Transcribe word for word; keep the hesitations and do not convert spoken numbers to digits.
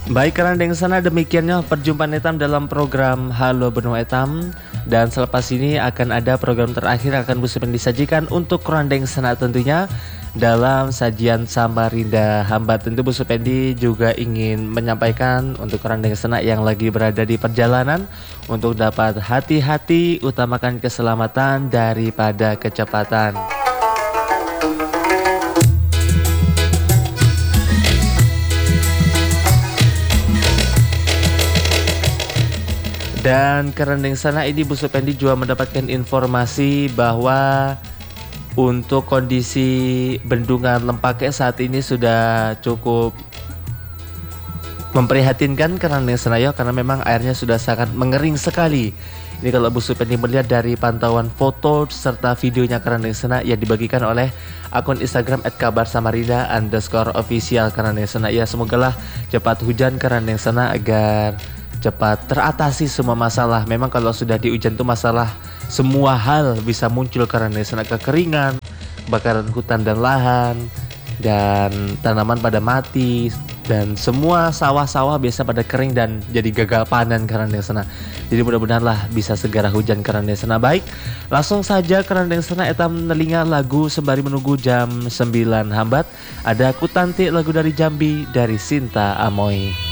Baik karena dengan sana demikiannya perjumpaan Etam dalam program Halo Benua Etam. Dan selepas ini akan ada program terakhir akan Bu Supen disajikan untuk Kerandeng Sana tentunya dalam sajian Samarinda Hamba. Tentu Bu Supendi juga ingin menyampaikan untuk Kerandeng Sana yang lagi berada di perjalanan untuk dapat hati-hati, utamakan keselamatan daripada kecepatan. Dan Kerandeng Sana ini Bu Supendi juga mendapatkan informasi bahwa untuk kondisi bendungan Lempake saat ini sudah cukup memprihatinkan Kerandeng Sana ya, karena memang airnya sudah sangat mengering sekali. Ini kalau Bu Supendi melihat dari pantauan foto serta videonya Kerandeng Sana yang dibagikan oleh akun Instagram et kabar samarinda underscore official Kerandeng Sana. Ya semogalah cepat hujan Kerandeng Sana agar cepat teratasi semua masalah. Memang kalau sudah di hujan itu masalah semua hal bisa muncul karena sana kekeringan, kebakaran hutan dan lahan, dan tanaman pada mati, dan semua sawah-sawah biasa pada kering dan jadi gagal panen karena sana. Jadi mudah-mudahanlah bisa segera hujan karena sana. Baik, langsung saja karena sana etam nelinga lagu sembari menunggu jam sembilan hambat. Ada Kutanti lagu dari Jambi dari Sinta Amoy.